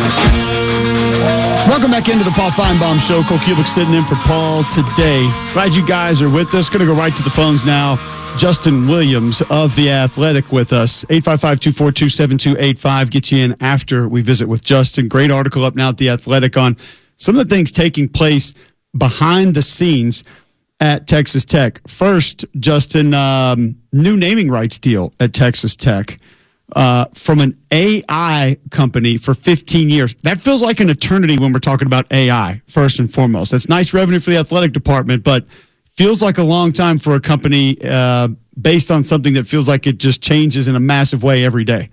Welcome back into the Paul Feinbaum Show. Cole Cubic sitting in for Paul today. Glad you guys are with us. Going to go right to the phones now. Justin Williams of The Athletic with us. 855-242-7285. Get you in after we visit with Justin. Great article up now at The Athletic on some of the things taking place behind the scenes at Texas Tech. First, Justin, new naming rights deal at Texas Tech. From an AI company for 15 years. That feels like an eternity when we're talking about AI, first and foremost. That's nice revenue for the athletic department, but feels like a long time for a company based on something that feels like it just changes in a massive way every day.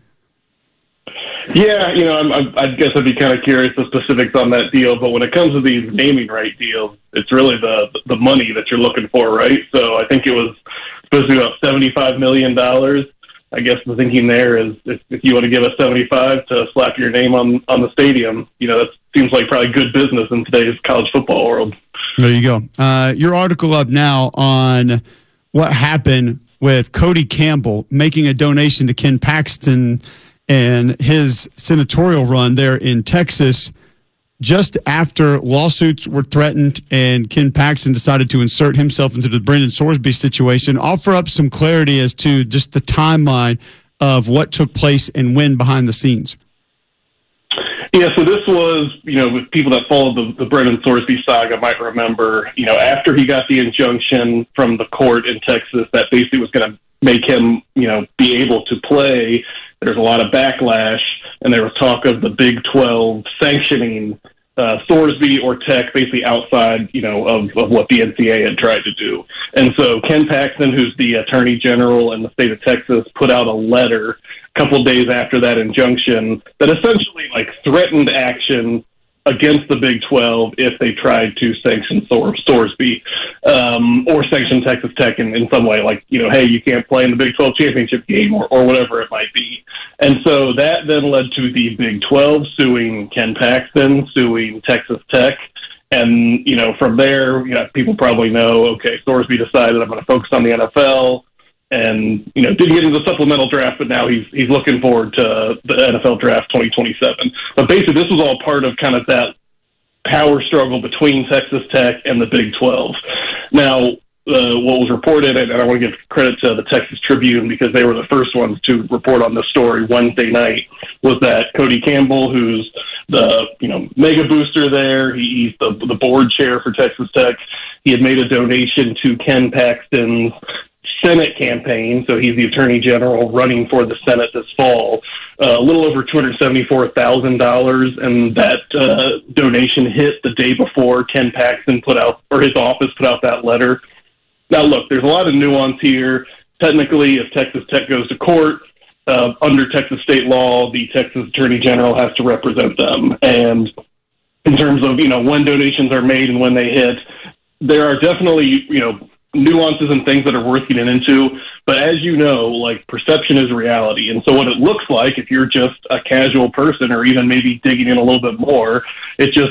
Yeah, I guess I'd be kind of curious the specifics on that deal, but when it comes to these naming right deals, it's really the money that you're looking for, right? So I think it was supposed to be about $75 million. I guess the thinking there is if you want to give us 75 to slap your name on the stadium, that seems like probably good business in today's college football world. There you go. Your article up now on what happened with Cody Campbell making a donation to Ken Paxton and his senatorial run there in Texas just after lawsuits were threatened and Ken Paxton decided to insert himself into the Brendan Sorsby situation. Offer up some clarity as to just the timeline of what took place and when behind the scenes. Yeah, so this was, with people that followed the Brendan Sorsby saga might remember, after he got the injunction from the court in Texas that basically was going to make him, be able to play, there's a lot of backlash, and there was talk of the Big 12 sanctioning Sorsby or Tech basically outside, of what the NCAA had tried to do. And so Ken Paxton, who's the Attorney General in the state of Texas, put out a letter a couple of days after that injunction that essentially threatened action against the Big 12 if they tried to sanction Sorsby or sanction Texas Tech in some way, hey, you can't play in the Big 12 championship game or whatever it might be. And so that then led to the Big 12 suing Ken Paxton, suing Texas Tech. And, from there, people probably know, okay, Sorsby decided I'm going to focus on the NFL and, didn't get into the supplemental draft, but now he's looking forward to the NFL draft 2027. But basically, this was all part of kind of that power struggle between Texas Tech and the Big 12. Now, what was reported, and I want to give credit to the Texas Tribune because they were the first ones to report on this story Wednesday night, was that Cody Campbell, who's the mega booster there, he's the board chair for Texas Tech, he had made a donation to Ken Paxton's Senate campaign, so he's the Attorney General running for the Senate this fall, a little over $274,000, and that donation hit the day before Ken Paxton his office put out that letter. Now, look, there's a lot of nuance here. Technically, if Texas Tech goes to court, under Texas state law, the Texas Attorney General has to represent them. And in terms of, when donations are made and when they hit, there are definitely, nuances and things that are worth getting into. But as you know, perception is reality. And so what it looks like, if you're just a casual person or even maybe digging in a little bit more, it's just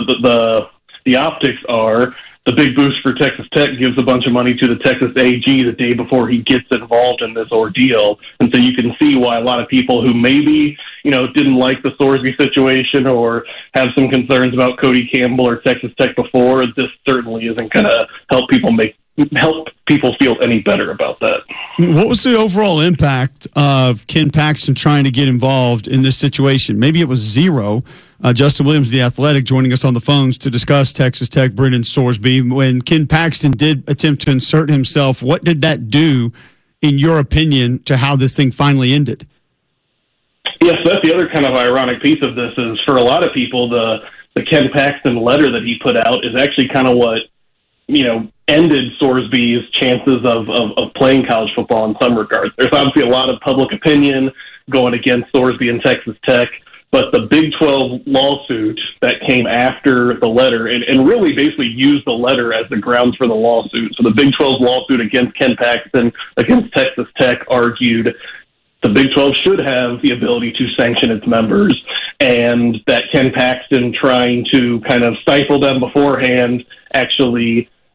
the optics are the big boost for Texas Tech gives a bunch of money to the Texas AG the day before he gets involved in this ordeal. And so you can see why a lot of people who maybe, didn't like the Sorsby situation or have some concerns about Cody Campbell or Texas Tech before, this certainly isn't going to help people feel any better about that. What was the overall impact of Ken Paxton trying to get involved in this situation? Maybe it was zero. Justin Williams, The Athletic, joining us on the phones to discuss Texas Tech, Brendan Sorsby. When Ken Paxton did attempt to insert himself, what did that do, in your opinion, to how this thing finally ended? Yes, that's the other kind of ironic piece of this is for a lot of people, the Ken Paxton letter that he put out is actually kind of what, ended Sorsby's chances of playing college football in some regards. There's obviously a lot of public opinion going against Sorsby and Texas Tech, but the Big 12 lawsuit that came after the letter and really basically used the letter as the grounds for the lawsuit. So the Big 12 lawsuit against Ken Paxton, against Texas Tech, argued the Big 12 should have the ability to sanction its members, and that Ken Paxton trying to kind of stifle them beforehand actually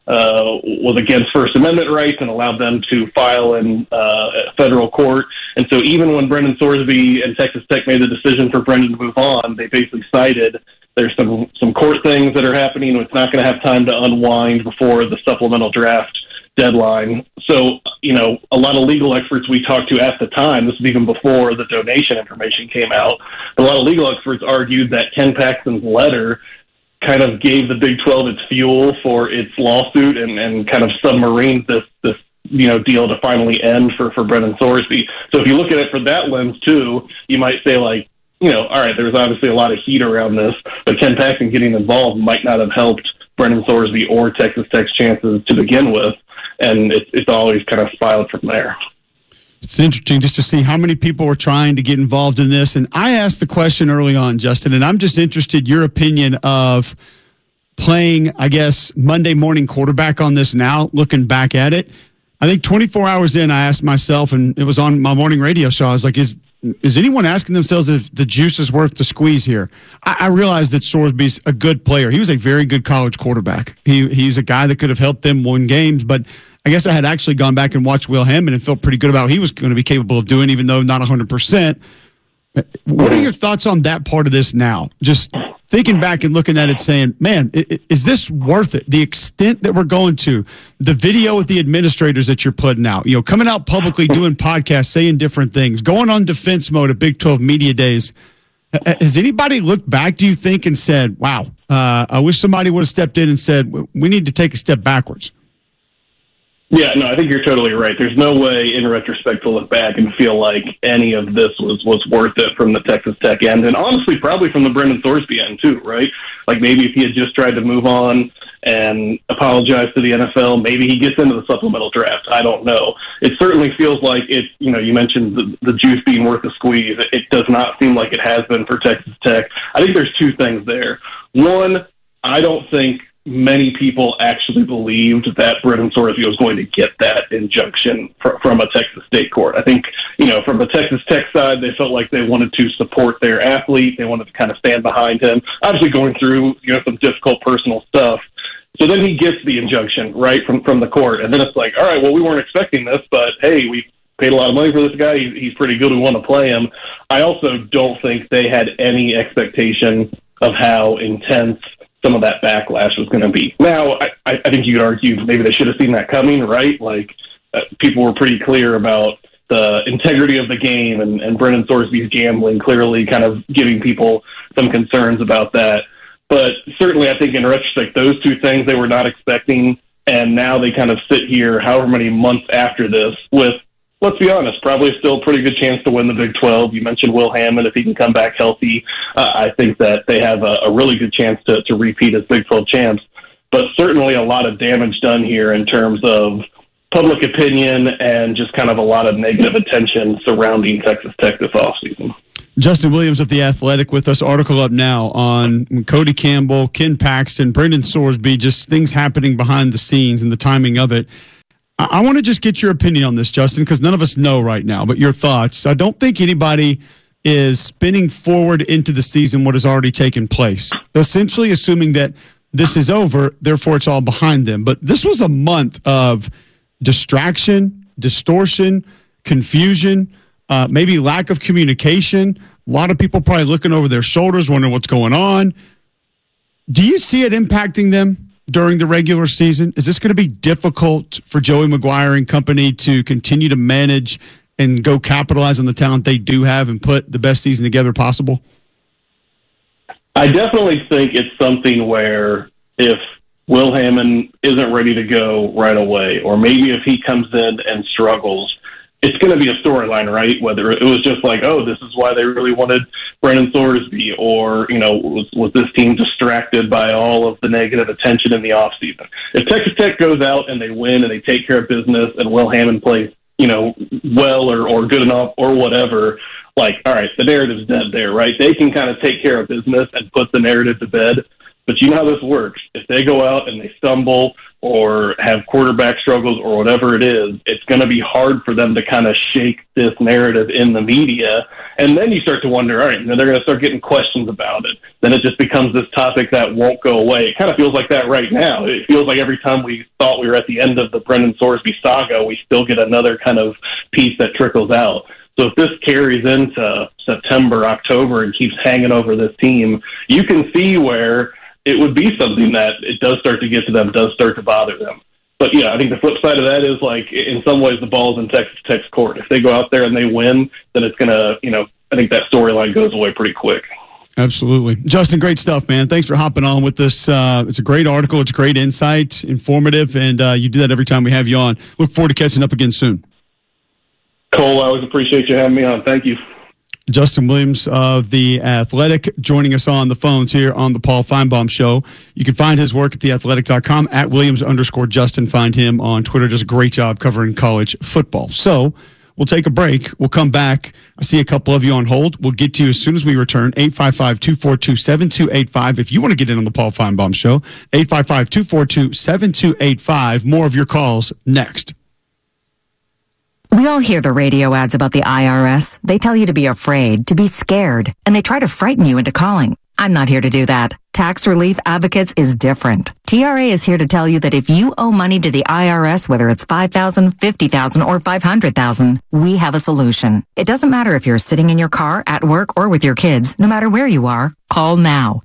was against First Amendment rights and allowed them to file in federal court. And so even when Brendan Sorsby and Texas Tech made the decision for Brendan to move on, they basically cited there's some court things that are happening. It's not going to have time to unwind before the supplemental draft deadline. So, a lot of legal experts we talked to at the time, this was even before the donation information came out, a lot of legal experts argued that Ken Paxton's letter kind of gave the Big 12 its fuel for its lawsuit and kind of submarined this deal to finally end for Brendan Sorsby. So if you look at it for that lens too, you might say all right, there's obviously a lot of heat around this, but Ken Paxton getting involved might not have helped Brendan Sorsby or Texas Tech's chances to begin with, and it's always kind of spiraled from there. It's interesting just to see how many people are trying to get involved in this. And I asked the question early on, Justin, and I'm just interested your opinion of playing, I guess, Monday morning quarterback on this now, looking back at it. I think 24 hours in, I asked myself, and it was on my morning radio show, I was like, is anyone asking themselves if the juice is worth the squeeze here? I realized that Sorsby's a good player. He was a very good college quarterback. He's a guy that could have helped them win games, but I guess I had actually gone back and watched Will Hammond and felt pretty good about what he was going to be capable of doing, even though not 100%. What are your thoughts on that part of this now? Just thinking back and looking at it saying, man, is this worth it? The extent that we're going to, the video with the administrators that you're putting out, coming out publicly, doing podcasts, saying different things, going on defense mode at Big 12 Media Days. Has anybody looked back, do you think, and said, wow, I wish somebody would have stepped in and said, we need to take a step backwards? Yeah, no, I think you're totally right. There's no way in retrospect to look back and feel like any of this was worth it from the Texas Tech end. And honestly, probably from the Brendan Sorsby end too, right? Like maybe if he had just tried to move on and apologize to the NFL, maybe he gets into the supplemental draft. I don't know. It certainly feels like it, you mentioned the juice being worth the squeeze. It does not seem like it has been for Texas Tech. I think there's two things there. One, I don't think many people actually believed that Brendan Sorsby was going to get that injunction from a Texas state court. I think, from the Texas Tech side, they felt like they wanted to support their athlete. They wanted to kind of stand behind him, obviously going through, some difficult personal stuff. So then he gets the injunction, right, from the court. And then it's like, all right, well, we weren't expecting this, but hey, we paid a lot of money for this guy. He's pretty good. We want to play him. I also don't think they had any expectation of how intense some of that backlash was going to be. Now, I think you could argue maybe they should have seen that coming, right? Like, people were pretty clear about the integrity of the game and Brendan Sorsby's gambling, clearly kind of giving people some concerns about that. But certainly I think in retrospect, those two things they were not expecting, and now they kind of sit here however many months after this with, let's be honest, probably still a pretty good chance to win the Big 12. You mentioned Will Hammond. If he can come back healthy, I think that they have a really good chance to repeat as Big 12 champs. But certainly a lot of damage done here in terms of public opinion and just kind of a lot of negative attention surrounding Texas Tech this offseason. Justin Williams of The Athletic with us. Article up now on Cody Campbell, Ken Paxton, Brendan Sorsby, just things happening behind the scenes and the timing of it. I want to just get your opinion on this, Justin, because none of us know right now, but your thoughts. I don't think anybody is spinning forward into the season what has already taken place, essentially assuming that this is over, therefore it's all behind them. But this was a month of distraction, distortion, confusion, maybe lack of communication. A lot of people probably looking over their shoulders, wondering what's going on. Do you see it impacting them during the regular season? Is this going to be difficult for Joey McGuire and company to continue to manage and go capitalize on the talent they do have and put the best season together possible? I definitely think it's something where if Will Hammond isn't ready to go right away, or maybe if he comes in and struggles, it's going to be a storyline, right? Whether it was just like, oh, this is why they really wanted Brendan Sorsby, or, was this team distracted by all of the negative attention in the offseason? If Texas Tech goes out and they win and they take care of business and Will Hammond plays, well or good enough or whatever, like, all right, the narrative's dead there, right? They can kind of take care of business and put the narrative to bed. But you know how this works. If they go out and they stumble or have quarterback struggles or whatever it is, it's going to be hard for them to kind of shake this narrative in the media. And then you start to wonder, all right, and then they're going to start getting questions about it. Then it just becomes this topic that won't go away. It kind of feels like that right now. It feels like every time we thought we were at the end of the Brendan Sorsby saga, we still get another kind of piece that trickles out. So if this carries into September, October, and keeps hanging over this team, you can see where it would be something that it does start to get to them, does start to bother them. But, yeah, I think the flip side of that is, like, in some ways the ball's in Texas Tech's court. If they go out there and they win, then it's going to, I think that storyline goes away pretty quick. Absolutely. Justin, great stuff, man. Thanks for hopping on with this. It's a great article. It's great insight, informative, and you do that every time we have you on. Look forward to catching up again soon. Cole, I always appreciate you having me on. Thank you. Justin Williams of The Athletic joining us on the phones here on the Paul Feinbaum Show. You can find his work at theathletic.com, at Williams_Justin. Find him on Twitter. Does a great job covering college football. So we'll take a break. We'll come back. I see a couple of you on hold. We'll get to you as soon as we return. 855-242-7285. If you want to get in on the Paul Feinbaum Show, 855-242-7285. More of your calls next. We all hear the radio ads about the IRS. They tell you to be afraid, to be scared, and they try to frighten you into calling. I'm not here to do that. Tax Relief Advocates is different. TRA is here to tell you that if you owe money to the IRS, whether it's $5,000, $50,000, or $500,000, we have a solution. It doesn't matter if you're sitting in your car, at work, or with your kids. No matter where you are, call now.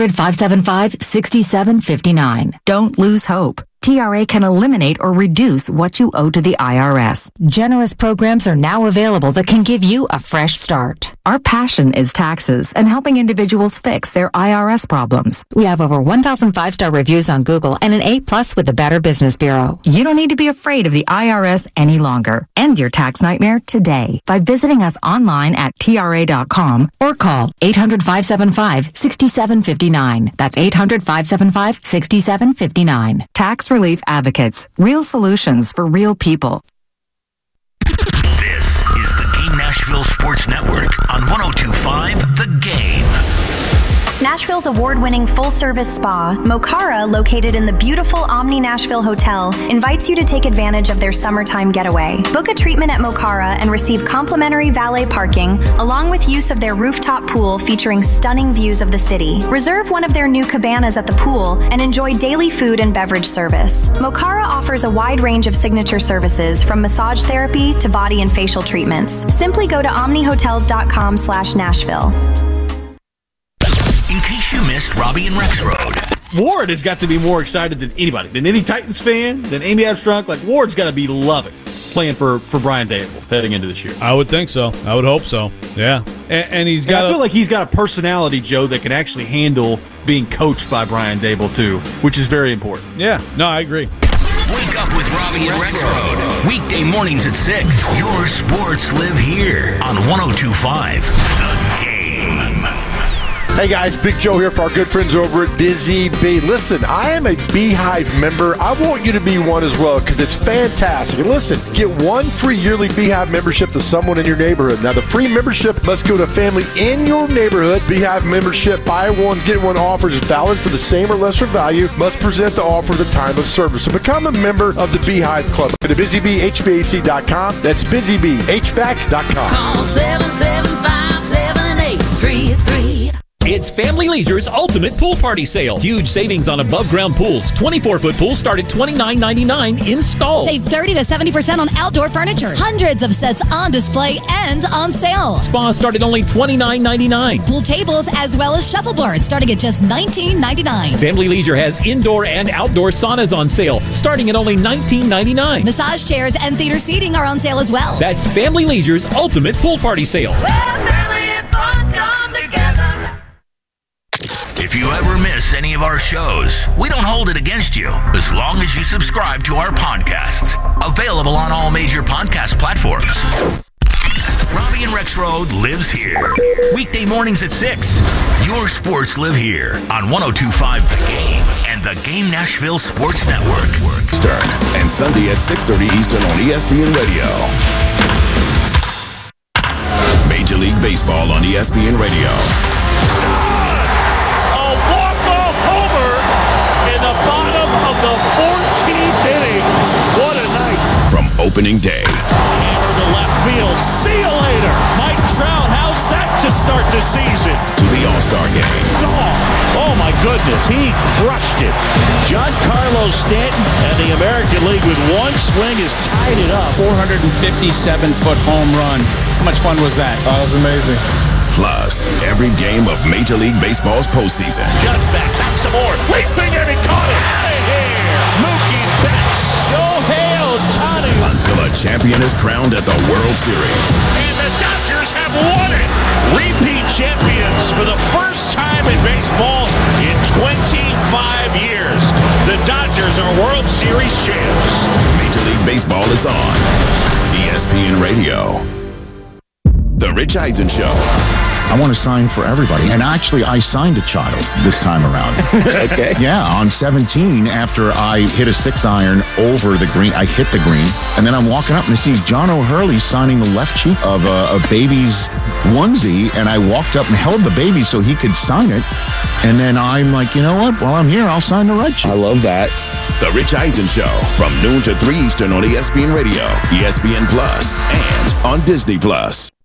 800-575-6759. Don't lose hope. TRA can eliminate or reduce what you owe to the IRS. Generous programs are now available that can give you a fresh start. Our passion is taxes and helping individuals fix their IRS problems. We have over 1,000 5-star reviews on Google and an A+ with the Better Business Bureau. You don't need to be afraid of the IRS any longer. End your tax nightmare today by visiting us online at TRA.com or call 800-575-6759. That's 800-575-6759. Tax Relief Advocates. Real solutions for real people. This is the Game Nashville Sports Network on 102.5 The Game. Nashville's award-winning full-service spa, Mokara, located in the beautiful Omni Nashville Hotel, invites you to take advantage of their summertime getaway. Book a treatment at Mokara and receive complimentary valet parking, along with use of their rooftop pool featuring stunning views of the city. Reserve one of their new cabanas at the pool and enjoy daily food and beverage service. Mokara offers a wide range of signature services, from massage therapy to body and facial treatments. Simply go to omnihotels.com/Nashville. In case you missed Robbie and Rex Road. Ward has got to be more excited than anybody, than any Titans fan, than Amy Abstrunk. Like, Ward's got to be loving playing for Brian Dable heading into this year. I would think so. I would hope so. Yeah. And he's got. I feel like he's got a personality, Joe, that can actually handle being coached by Brian Dable, too, which is very important. Yeah. No, I agree. Wake up with Robbie and Rex Road. Weekday mornings at 6. Your sports live here on 102.5 The Game. Hey guys, Big Joe here for our good friends over at Busy Bee. Listen, I am a Beehive member. I want you to be one as well because it's fantastic. And listen, get one free yearly Beehive membership to someone in your neighborhood. Now, the free membership must go to a family in your neighborhood. Beehive membership, buy one, get one offers valid for the same or lesser value. Must present the offer at the time of service. So become a member of the Beehive Club. Go to BusyBeeHVAC.com. That's BusyBeeHVAC.com. Call 775-7833. It's Family Leisure's Ultimate Pool Party Sale. Huge savings on above-ground pools. 24-foot pools start at $29.99 installed. Save 30 to 70% on outdoor furniture. Hundreds of sets on display and on sale. Spas start at only $29.99. Pool tables as well as shuffleboard starting at just $19.99. Family Leisure has indoor and outdoor saunas on sale starting at only $19.99. Massage chairs and theater seating are on sale as well. That's Family Leisure's Ultimate Pool Party Sale. If you ever miss any of our shows, we don't hold it against you as long as you subscribe to our podcasts. Available on all major podcast platforms. Robbie and Rex Road lives here. Weekday mornings at 6. Your sports live here on 102.5 The Game and the Game Nashville Sports Network. Eastern and Sunday at 6:30 Eastern on ESPN Radio. Major League Baseball on ESPN Radio. Bottom of the 14th opening day. Hammer to left field. See you later. Mike Trout, how's that to start the season? To the All-Star game. Oh my goodness, he crushed it. Giancarlo Stanton and the American League with one swing has tied it up. 457-foot home run. How much fun was that? Oh, that was amazing. Plus, every game of Major League Baseball's postseason. Judge back some more. Leaping and he caught it. Out of here. Mookie Betts. Shohei Ohtani. Until a champion is crowned at the World Series. And the Dodgers have won it. Repeat champions for the first time in baseball in 25 years. The Dodgers are World Series champs. Major League Baseball is on ESPN Radio. The Rich Eisen Show. I want to sign for everybody. And actually, I signed a child this time around. Okay. Yeah, on 17, after I hit a 6-iron over the green, I hit the green, and then I'm walking up and I see John O'Hurley signing the left cheek of a baby's onesie, and I walked up and held the baby so he could sign it. And then I'm like, you know what? While I'm here, I'll sign the right cheek. I love that. The Rich Eisen Show from noon to 3 Eastern on ESPN Radio, ESPN Plus, and on Disney Plus.